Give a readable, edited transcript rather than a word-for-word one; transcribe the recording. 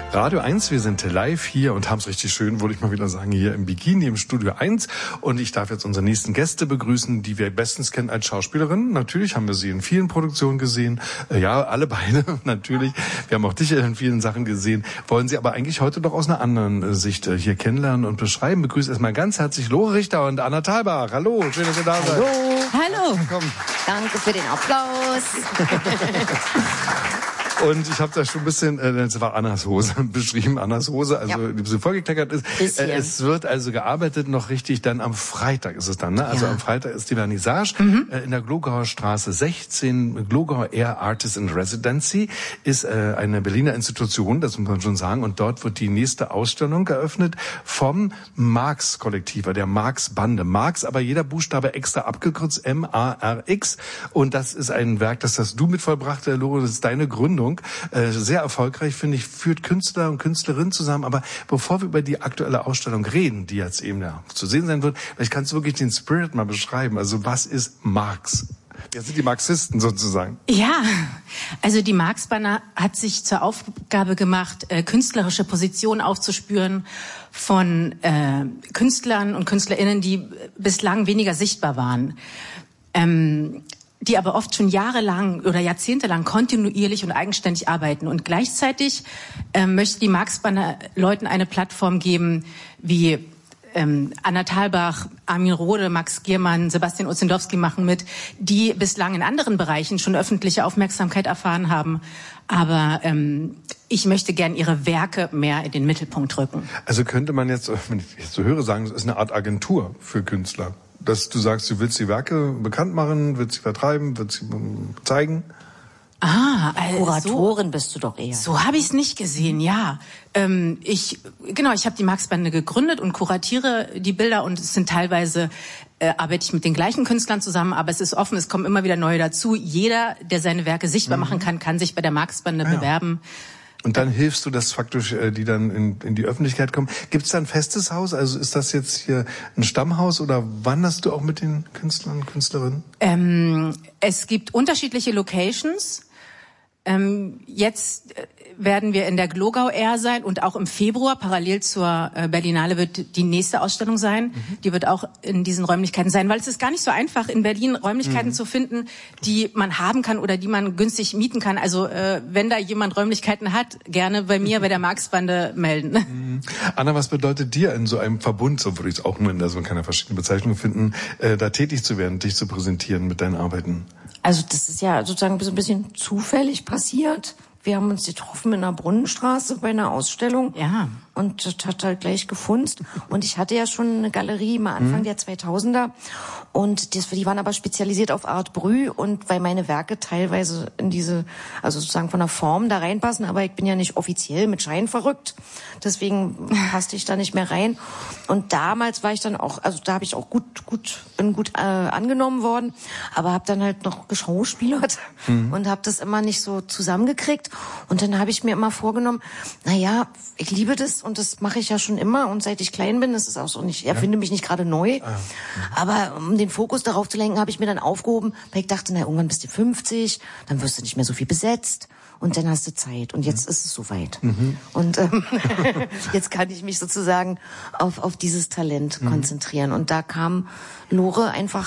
Radio 1, wir sind live hier und haben es richtig schön, würde ich mal wieder sagen, hier im Bikini im Studio 1. Und ich darf jetzt unsere nächsten Gäste begrüßen, die wir bestens kennen als Schauspielerin. Natürlich haben wir sie in vielen Produktionen gesehen. Ja, alle beide natürlich. Wir haben auch dich in vielen Sachen gesehen. Wollen Sie aber eigentlich heute doch aus einer anderen Sicht hier kennenlernen und beschreiben. Begrüße erstmal ganz herzlich Lore Richter und Anna Thalbach. Hallo, schön, dass ihr da seid. Hallo. Willkommen. Danke für den Applaus. Und ich habe da schon ein bisschen, das war Annas Hose beschrieben, Annas Hose, also die ein bisschen vollgekleckert ist. Es wird also gearbeitet noch richtig, dann am Freitag ist es dann, ne? Also am Freitag ist die Vernissage in der Glogauer Straße 16, Glogauer Air Artist in Residency, ist eine Berliner Institution, das muss man schon sagen, und dort wird die nächste Ausstellung eröffnet vom Marx-Kollektiv, der Marx-Bande. Marx, aber jeder Buchstabe extra abgekürzt, M-A-R-X, und das ist ein Werk, das hast du mit vollbracht, Lore, das ist deine Gründung. Sehr erfolgreich, finde ich, führt Künstler und Künstlerinnen zusammen. Aber bevor wir über die aktuelle Ausstellung reden, die jetzt eben zu sehen sein wird, vielleicht kannst du wirklich den Spirit mal beschreiben. Also was ist Marx? Wer sind die Marxisten sozusagen? Ja, also die Marx-Bande hat sich zur Aufgabe gemacht, künstlerische Positionen aufzuspüren von Künstlern und KünstlerInnen, die bislang weniger sichtbar waren. Die aber oft schon jahrelang oder jahrzehntelang kontinuierlich und eigenständig arbeiten. Und gleichzeitig möchte die Marx-Bande Leuten eine Plattform geben, wie Anna Thalbach, Armin Rohde, Max Giermann, Sebastian Ossendowski machen mit, die bislang in anderen Bereichen schon öffentliche Aufmerksamkeit erfahren haben. Aber ich möchte gern ihre Werke mehr in den Mittelpunkt rücken. Also könnte man jetzt, wenn ich jetzt so höre, sagen, es ist eine Art Agentur für Künstler. Dass du sagst, du willst die Werke bekannt machen, willst sie vertreiben, willst sie zeigen? Ah, also Kuratorin bist du doch eher. So habe ich es nicht gesehen, ja. Ich habe die Marx-Bande gegründet und kuratiere die Bilder, und es sind teilweise arbeite ich mit den gleichen Künstlern zusammen, aber es ist offen, es kommen immer wieder neue dazu. Jeder, der seine Werke sichtbar machen kann sich bei der Marx-Bande bewerben. Und dann hilfst du, dass praktisch die dann in die Öffentlichkeit kommen. Gibt es da ein festes Haus? Also ist das jetzt hier ein Stammhaus oder wanderst du auch mit den Künstlern und Künstlerinnen? Es gibt unterschiedliche Locations. Jetzt werden wir in der Glogau Air sein und auch im Februar, parallel zur Berlinale, wird die nächste Ausstellung sein. Die wird auch in diesen Räumlichkeiten sein, weil es ist gar nicht so einfach, in Berlin Räumlichkeiten zu finden, die man haben kann oder die man günstig mieten kann. Also wenn da jemand Räumlichkeiten hat, gerne bei mir, bei der Marx-Bande melden. Anna, was bedeutet dir in so einem Verbund, so würde ich es auch nur in der so keiner verschiedenen Bezeichnung finden, da tätig zu werden, dich zu präsentieren mit deinen Arbeiten? Also das ist ja sozusagen so ein bisschen zufällig passiert. Wir haben uns getroffen in der Brunnenstraße bei einer Ausstellung. Ja. Und das hat halt gleich gefunzt. Und ich hatte ja schon eine Galerie mal Anfang der 2000er. Und die waren aber spezialisiert auf Art Brut. Und weil meine Werke teilweise in diese, also sozusagen von der Form da reinpassen, aber ich bin ja nicht offiziell mit Schein verrückt. Deswegen passte ich da nicht mehr rein. Und damals war ich dann auch, also da habe ich auch bin gut angenommen worden. Aber habe dann halt noch geschauspielert und habe das immer nicht so zusammengekriegt. Und dann habe ich mir immer vorgenommen, naja, ich liebe das und das mache ich ja schon immer. Und seit ich klein bin, das ist auch so nicht, erfinde mich nicht gerade neu. Aber um den Fokus darauf zu lenken, habe ich mir dann aufgehoben, weil ich dachte, na, irgendwann bist du 50, dann wirst du nicht mehr so viel besetzt. Und dann hast du Zeit. Und jetzt ist es soweit. Und jetzt kann ich mich sozusagen auf dieses Talent konzentrieren. Und da kam Lore einfach